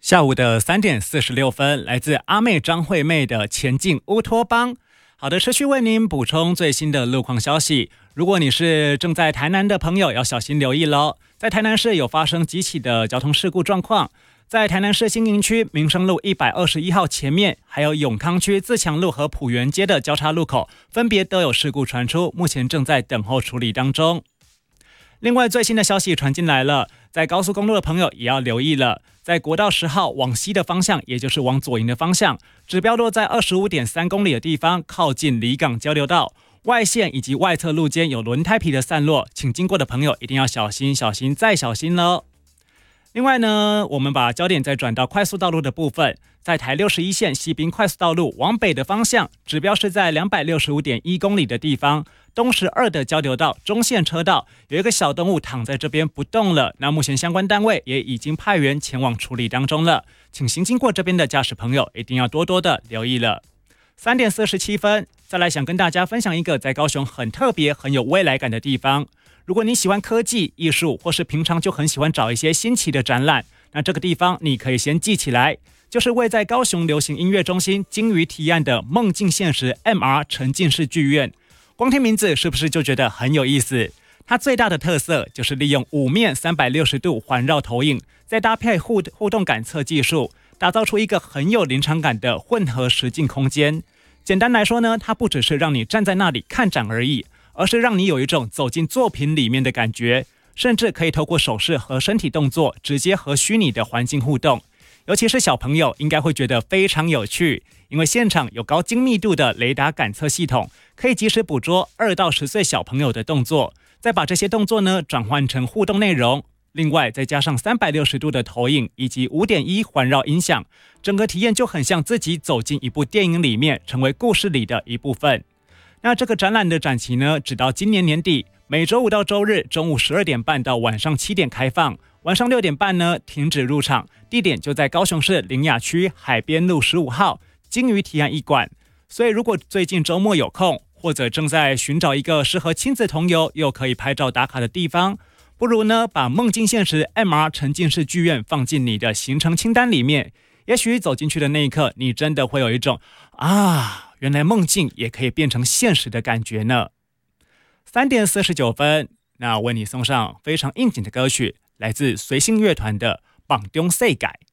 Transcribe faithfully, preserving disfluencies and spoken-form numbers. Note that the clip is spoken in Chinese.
下午的三点四十六分，来自阿妹张惠妹的前进乌托邦。好的，持续为您补充最新的路况消息。如果你是正在台南的朋友，要小心留意咯。在台南市有发生几起的交通事故状况，在台南市新营区民生路一百二十一号前面，还有永康区自强路和埔园街的交叉路口，分别都有事故传出，目前正在等候处理当中。另外，最新的消息传进来了，在高速公路的朋友也要留意了。在国道十号往西的方向，也就是往左营的方向，指标落在 二十五点三公里的地方，靠近离港交流道外线以及外侧路肩有轮胎皮的散落，请经过的朋友一定要小心小心再小心了。另外呢，我们把焦点再转到快速道路的部分，在台六十一线西滨快速道路往北的方向，指标是在 两百六十五点一公里的地方，东十二的交流道中线车道有一个小动物躺在这边不动了，那目前相关单位也已经派员前往处理当中了，请行经过这边的驾驶朋友一定要多多的留意了。三点四十七分，再来想跟大家分享一个在高雄很特别很有未来感的地方。如果你喜欢科技艺术，或是平常就很喜欢找一些新奇的展览，那这个地方你可以先记起来，就是位在高雄流行音乐中心金鱼提案的梦境现实 M R 沉浸式剧院。光听名字是不是就觉得很有意思？它最大的特色就是利用五面三百六十度环绕投影，再搭配互互动感测技术，打造出一个很有临场感的混合实境空间。简单来说呢，它不只是让你站在那里看展而已，而是让你有一种走进作品里面的感觉，甚至可以透过手势和身体动作直接和虚拟的环境互动。尤其是小朋友应该会觉得非常有趣，因为现场有高精密度的雷达感测系统，可以及时捕捉二到十岁小朋友的动作，再把这些动作呢转换成互动内容。另外再加上三百六十度的投影以及 五点一 环绕音响，整个体验就很像自己走进一部电影里面，成为故事里的一部分。那这个展览的展期呢，直到今年年底，每周五到周日中午十二点半到晚上七点开放，晚上六点半呢停止入场，地点就在高雄市苓雅区海边路十五号金鱼提案艺馆。所以如果最近周末有空，或者正在寻找一个适合亲子同游又可以拍照打卡的地方，不如呢把梦境现实 M R 沉浸式剧院放进你的行程清单里面。也许走进去的那一刻，你真的会有一种啊，原来梦境也可以变成现实的感觉呢。三点四十九分，那为你送上非常应景的歌曲，来自随性乐团的《绑中世界》。